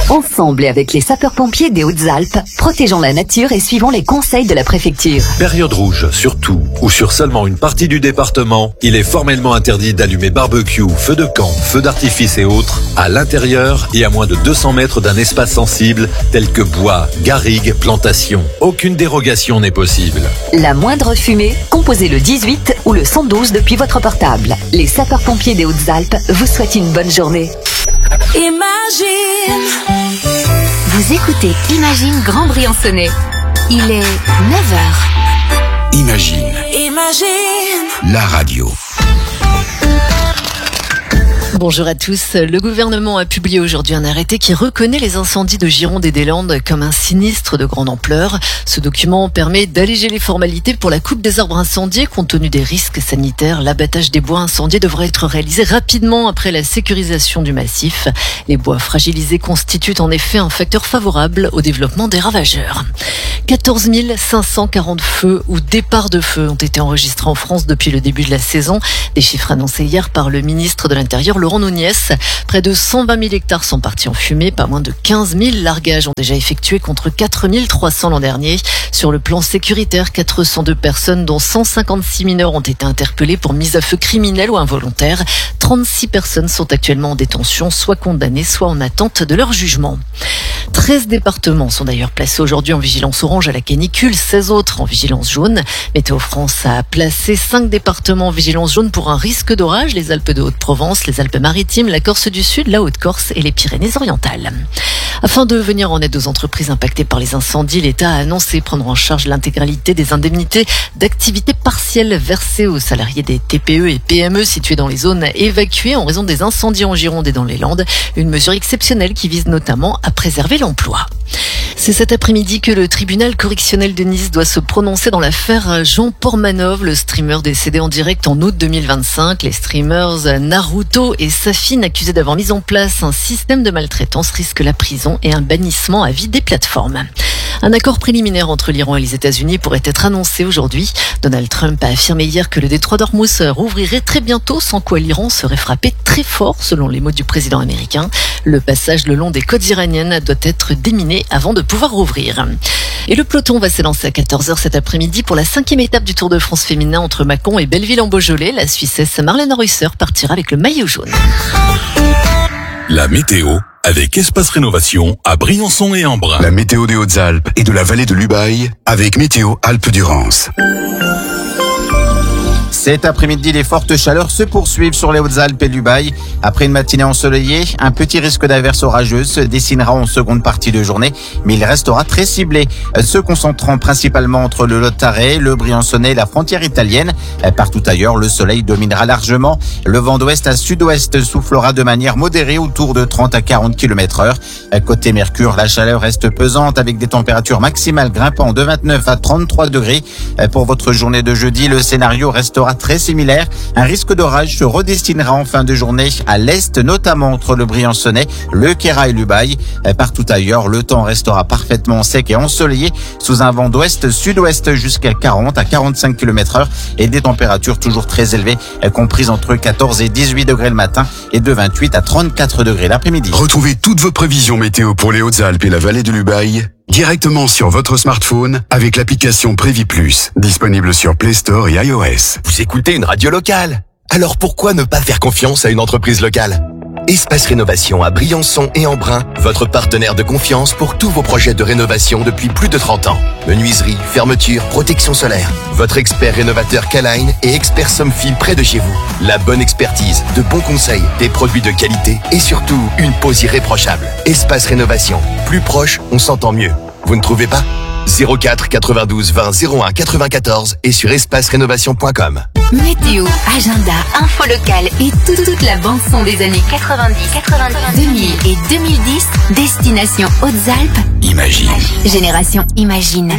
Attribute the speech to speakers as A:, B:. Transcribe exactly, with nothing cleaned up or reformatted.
A: Ensemble et avec les sapeurs-pompiers des Hautes-Alpes, protégeons la nature et suivons les conseils de la préfecture.
B: Période rouge sur tout ou sur seulement une partie du département, il est formellement interdit d'allumer barbecue, feux de camp, feux d'artifice et autres à l'intérieur et à moins de deux cents mètres d'un espace sensible tel que bois, garrigues, plantations. Aucune dérogation n'est possible.
A: La moindre fumée, composez le dix-huit ou le cent douze depuis votre portable. Les sapeurs-pompiers des Hautes-Alpes vous souhaitent une bonne journée.
C: Imagine.
D: Vous écoutez Imagine Grand Briançonnais. Il est neuf heures.
E: Imagine.
C: Imagine.
E: La radio.
F: Bonjour à tous. Le gouvernement a publié aujourd'hui un arrêté qui reconnaît les incendies de Gironde et des Landes comme un sinistre de grande ampleur. Ce document permet d'alléger les formalités pour la coupe des arbres incendiés. Compte tenu des risques sanitaires, l'abattage des bois incendiés devrait être réalisé rapidement après la sécurisation du massif. Les bois fragilisés constituent en effet un facteur favorable au développement des ravageurs. quatorze mille cinq cent quarante feux ou départs de feu ont été enregistrés en France depuis le début de la saison. Des chiffres annoncés hier par le ministre de l'Intérieur, Laurent Nunez. Près de cent vingt mille hectares sont partis en fumée. Pas moins de quinze mille largages ont déjà effectués contre quatre mille trois cents l'an dernier. Sur le plan sécuritaire, quatre cent deux personnes, dont cent cinquante-six mineurs, ont été interpellées pour mise à feu criminelle ou involontaire. trente-six personnes sont actuellement en détention, soit condamnées, soit en attente de leur jugement. treize départements sont d'ailleurs placés aujourd'hui en vigilance orange à la canicule, seize autres en vigilance jaune. Météo France a placé cinq départements en vigilance jaune pour un risque d'orage, les Alpes de Haute-Provence, les Alpes-Maritimes, la Corse du Sud, la Haute-Corse et les Pyrénées-Orientales. Afin de venir en aide aux entreprises impactées par les incendies, l'État a annoncé prendre en charge l'intégralité des indemnités d'activité partielle versées aux salariés des T P E et P M E situés dans les zones évacuées en raison des incendies en Gironde et dans les Landes. Une mesure exceptionnelle qui vise notamment à préserver l'emploi. C'est cet après-midi que le tribunal correctionnel de Nice doit se prononcer dans l'affaire Jean Portmanov, le streamer décédé en direct en août deux mille vingt-cinq. Les streamers Naruto et Safin, accusés d'avoir mis en place un système de maltraitance, risquent la prison et un bannissement à vie des plateformes. Un accord préliminaire entre l'Iran et les États-Unis pourrait être annoncé aujourd'hui. Donald Trump a affirmé hier que le détroit d'Ormuz rouvrirait très bientôt, sans quoi l'Iran serait frappé très fort, selon les mots du président américain. Le passage le long des côtes iraniennes doit être déminé avant de pouvoir rouvrir. Et le peloton va s'élancer à quatorze heures cet après-midi pour la cinquième étape du Tour de France féminin entre Mâcon et Belleville-en-Beaujolais. La Suissesse Marlène Reusser partira avec le maillot jaune.
E: La météo avec Espace Rénovation à Briançon et Embrun.
G: La météo des Hautes-Alpes et de la vallée de l'Ubaye avec Météo Alpes-Durance.
H: Cet après-midi, les fortes chaleurs se poursuivent sur les Hautes-Alpes et l'Ubaye. Après une matinée ensoleillée, un petit risque d'averse orageuse se dessinera en seconde partie de journée, mais il restera très ciblé, se concentrant principalement entre le Lot-Tarré, le Briançonnais et la frontière italienne. Partout ailleurs, le soleil dominera largement. Le vent d'ouest à sud-ouest soufflera de manière modérée autour de trente à quarante kilomètres heure. Côté Mercure, la chaleur reste pesante avec des températures maximales grimpant de vingt-neuf à trente-trois degrés. Pour votre journée de jeudi, le scénario restera très similaire. Un risque d'orage se redestinera en fin de journée à l'est, notamment entre le Briançonnais, le Queyras et l'Ubaye. Partout ailleurs, le temps restera parfaitement sec et ensoleillé sous un vent d'ouest-sud-ouest jusqu'à quarante à quarante-cinq kilomètres heure et des températures toujours très élevées, comprises entre quatorze et dix-huit degrés le matin et de vingt-huit à trente-quatre degrés l'après-midi.
G: Retrouvez toutes vos prévisions météo pour les Hautes-Alpes et la vallée de l'Ubaye directement sur votre smartphone avec l'application Prévi Plus, disponible sur Play Store et iOS.
I: Vous écoutez une radio locale, alors pourquoi ne pas faire confiance à une entreprise locale ? Espace Rénovation à Briançon et Embrun, votre partenaire de confiance pour tous vos projets de rénovation depuis plus de trente ans. Menuiserie, fermeture, protection solaire. Votre expert rénovateur K-Line et expert Somfil près de chez vous. La bonne expertise, de bons conseils, des produits de qualité et surtout une pose irréprochable. Espace Rénovation. Plus proche, on s'entend mieux. Vous ne trouvez pas ? zéro quatre quatre-vingt-douze vingt zéro un quatre-vingt-quatorze et sur espace rénovation point com.
D: Météo, agenda, info locale et toute, toute la bande-son des années quatre-vingt-dix, quatre-vingt-dix, deux mille et deux mille dix. Destination Hautes-Alpes.
E: Imagine.
D: Génération Imagine.